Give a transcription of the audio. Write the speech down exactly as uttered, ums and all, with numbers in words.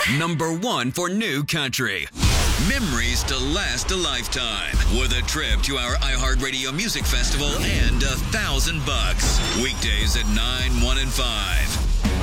Number one for new country. Memories to last a lifetime. With a trip to our iHeartRadio Music Festival and a thousand bucks. Weekdays at nine, one, and five.